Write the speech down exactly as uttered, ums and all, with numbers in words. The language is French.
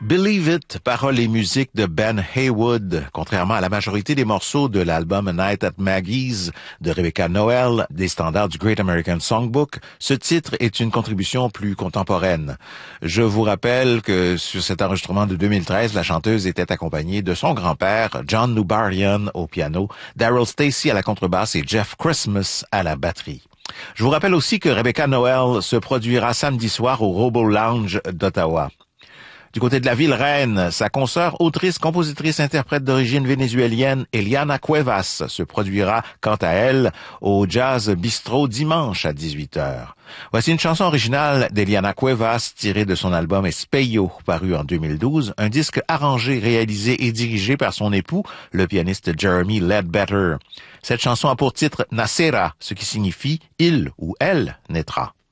Believe It, paroles et musique de Ben Haywood. Contrairement à la majorité des morceaux de l'album A Night at Maggie's de Rebecca Noel, des standards du Great American Songbook, ce titre est une contribution plus contemporaine. Je vous rappelle que sur cet enregistrement de deux mille treize, la chanteuse était accompagnée de son grand-père, John Nubarian, au piano, Daryl Stacy à la contrebasse et Jeff Christmas à la batterie. Je vous rappelle aussi que Rebecca Noel se produira samedi soir au Robo Lounge d'Ottawa. Du côté de la ville reine, sa consoeur, autrice, compositrice, interprète d'origine vénézuélienne, Eliana Cuevas, se produira, quant à elle, au Jazz Bistro dimanche à dix-huit heures. Voici une chanson originale d'Eliana Cuevas tirée de son album Espejo, paru en deux mille douze, un disque arrangé, réalisé et dirigé par son époux, le pianiste Jeremy Ledbetter. Cette chanson a pour titre Nacera, ce qui signifie « il » ou « elle » naîtra.